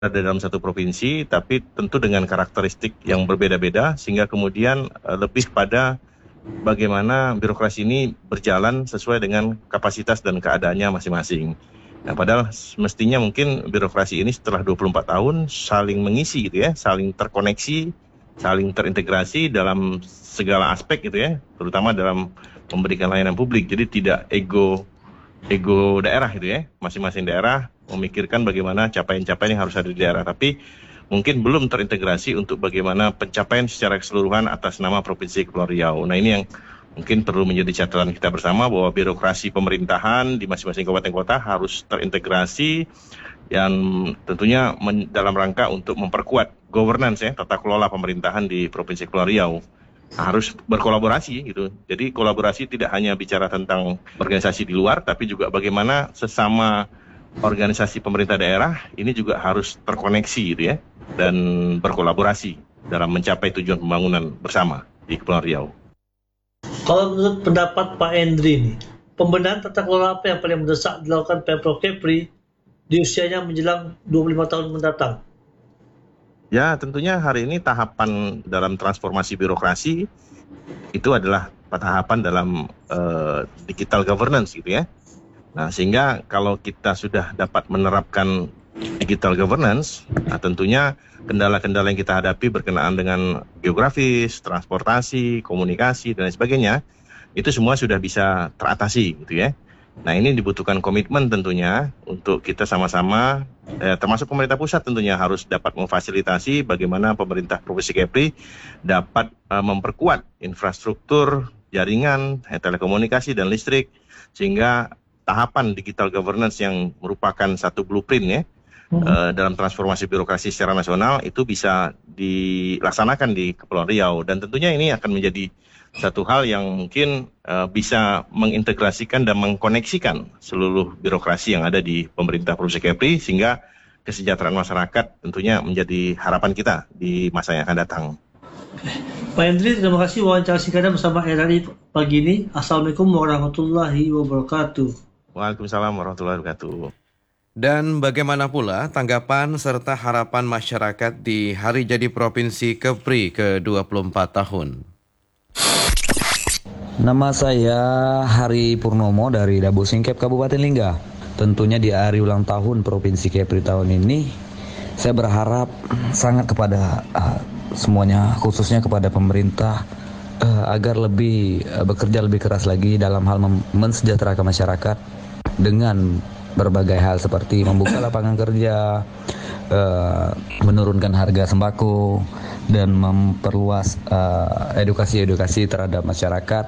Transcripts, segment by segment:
ada dalam satu provinsi, tapi tentu dengan karakteristik yang berbeda-beda, sehingga kemudian lebih pada bagaimana birokrasi ini berjalan sesuai dengan kapasitas dan keadaannya masing-masing. Nah, padahal mestinya mungkin birokrasi ini setelah 24 tahun saling mengisi gitu ya, saling terkoneksi, saling terintegrasi dalam segala aspek gitu ya, terutama dalam memberikan layanan publik. Jadi tidak ego daerah gitu ya, masing-masing daerah memikirkan bagaimana capaian-capaian yang harus ada di daerah, tapi mungkin belum terintegrasi untuk bagaimana pencapaian secara keseluruhan atas nama Provinsi Kepulauan Riau. Nah, ini yang mungkin perlu menjadi catatan kita bersama, bahwa birokrasi pemerintahan di masing-masing kabupaten kota harus terintegrasi yang tentunya dalam rangka untuk memperkuat governance ya, tata kelola pemerintahan di Provinsi Kepulauan Riau. Harus berkolaborasi gitu. Jadi kolaborasi tidak hanya bicara tentang organisasi di luar, tapi juga bagaimana sesama organisasi pemerintah daerah ini juga harus terkoneksi gitu ya, dan berkolaborasi dalam mencapai tujuan pembangunan bersama di Kepulauan Riau. Kalau menurut pendapat Pak Endri nih, pembenahan tata kelola apa yang paling mendesak dilakukan Pemprov Kepri di usianya menjelang 25 tahun mendatang? Ya, tentunya hari ini tahapan dalam transformasi birokrasi itu adalah tahapan dalam digital governance gitu ya. Nah, sehingga kalau kita sudah dapat menerapkan digital governance, nah tentunya kendala-kendala yang kita hadapi berkenaan dengan geografis, transportasi, komunikasi, dan lain sebagainya, itu semua sudah bisa teratasi gitu ya. Nah, ini dibutuhkan komitmen tentunya untuk kita sama-sama, termasuk pemerintah pusat tentunya harus dapat memfasilitasi bagaimana pemerintah Provinsi Kepri dapat memperkuat infrastruktur, jaringan, telekomunikasi, dan listrik, sehingga tahapan digital governance yang merupakan satu blueprint ya, dalam transformasi birokrasi secara nasional itu bisa dilaksanakan di Kepulauan Riau, dan tentunya ini akan menjadi satu hal yang mungkin bisa mengintegrasikan dan mengkoneksikan seluruh birokrasi yang ada di pemerintah Provinsi Kepri, sehingga kesejahteraan masyarakat tentunya menjadi harapan kita di masa yang akan datang. Pak Hendri, terima kasih wawancara singkatnya bersama RRI pagi ini. Assalamualaikum warahmatullahi wabarakatuh. Waalaikumsalam warahmatullahi wabarakatuh. Dan bagaimana pula tanggapan serta harapan masyarakat di Hari Jadi Provinsi Kepri ke-24 tahun? Nama saya Hari Purnomo dari Dabu Singkep, Kabupaten Lingga. Tentunya di hari ulang tahun Provinsi Kepri tahun ini, saya berharap sangat kepada semuanya, khususnya kepada pemerintah, agar lebih bekerja lebih keras lagi dalam hal mensejahterakan masyarakat dengan berbagai hal seperti membuka lapangan kerja, menurunkan harga sembako, dan memperluas edukasi terhadap masyarakat.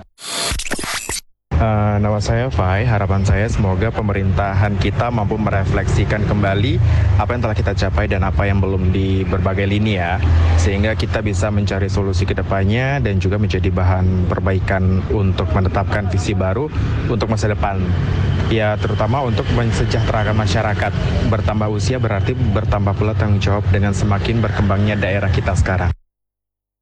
Nama saya Fai, harapan saya semoga pemerintahan kita mampu merefleksikan kembali apa yang telah kita capai dan apa yang belum di berbagai lini ya, sehingga kita bisa mencari solusi ke depannya dan juga menjadi bahan perbaikan untuk menetapkan visi baru untuk masa depan. Ya, terutama untuk mensejahterakan masyarakat. Bertambah usia berarti bertambah pula tanggung jawab dengan semakin berkembangnya daerah kita sekarang.